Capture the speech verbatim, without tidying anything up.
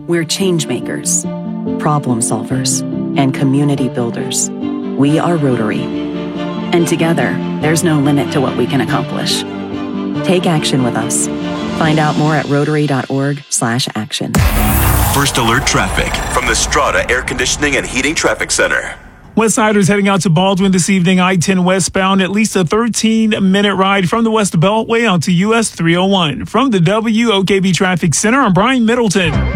We're change makers, problem solvers, and community builders. We are Rotary. And together, there's no limit to what we can accomplish. Take action with us. Find out more at rotary.org slash action. First Alert Traffic from the Strata Air Conditioning and Heating Traffic Center. Westsiders heading out to Baldwin this evening, I ten westbound, at least a thirteen-minute ride from the West Beltway onto U S three oh one. From the W O K B Traffic Center, I'm Brian Middleton.